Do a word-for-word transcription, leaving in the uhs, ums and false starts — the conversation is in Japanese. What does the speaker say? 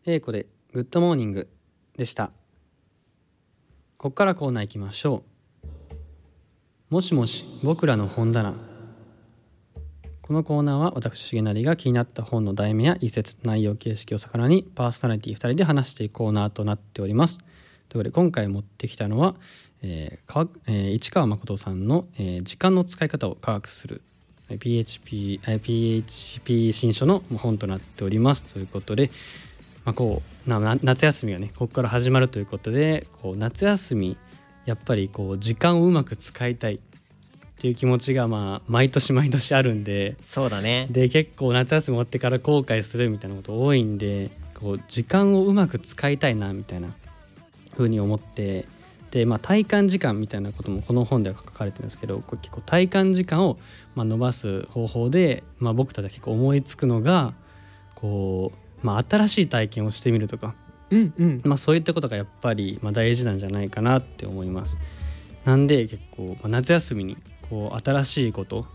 英子でグッドモーニングでした。ここからコーナー行きましょう。もしもし僕らの本棚。このコーナーは私重成が気になった本の題名や一節内容形式を魚にパーソナリティふたりで話していくコーナーとなっております。ということで今回持ってきたのは、えーかえー、市川誠さんの、えー、時間の使い方を科学する ピーエイチピー, ピーエイチピー 新書の本となっております。ということで、まあ、こうな夏休みがねここから始まるということで、こう夏休みやっぱりこう時間をうまく使いたいっていう気持ちがまあ毎年毎年あるんで、 そうだね。 で結構夏休み終わってから後悔するみたいなこと多いんで、こう時間をうまく使いたいなみたいな風に思って、で、まあ、体感時間みたいなこともこの本では書かれてるんですけど、これ結構体感時間をまあ伸ばす方法で、まあ、僕たちは結構思いつくのがこう、まあ、新しい体験をしてみるとか、 うんうんまあ、そういったことがやっぱりまあ大事なんじゃないかなって思います。なんで結構、まあ、夏休みにこう新しいこと